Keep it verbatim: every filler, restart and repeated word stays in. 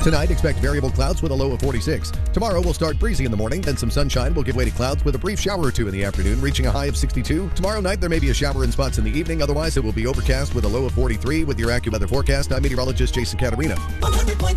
Tonight, expect variable clouds with a low of forty-six. Tomorrow, we'll start breezy in the morning, then some sunshine will give way to clouds with a brief shower or two in the afternoon, reaching a high of sixty-two. Tomorrow night, there may be a shower in spots in the evening. Otherwise, it will be overcast with a low of forty-three. With your AccuWeather forecast, I'm meteorologist Jason Caterina.